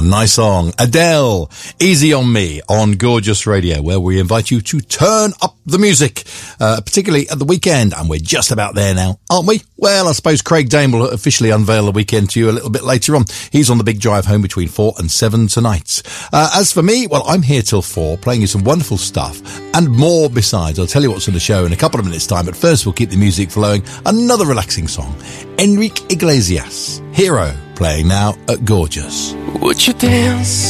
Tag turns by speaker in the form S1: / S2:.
S1: nice song. Adele, Easy on Me on Gorgeous Radio, where we invite you to turn up the music, particularly at the weekend. And we're just about there now, aren't we? Well, I suppose Craig Dane will officially unveil the weekend to you a little bit later on. He's on the big drive home between 4 and 7 tonight. As for me, well, I'm here till 4, playing you some wonderful stuff and more besides. I'll tell you what's on the show in a couple of minutes' time, but first we'll keep the music flowing. Another relaxing song. Enrique Iglesias, Hero, playing now at Gorgeous.
S2: Would you dance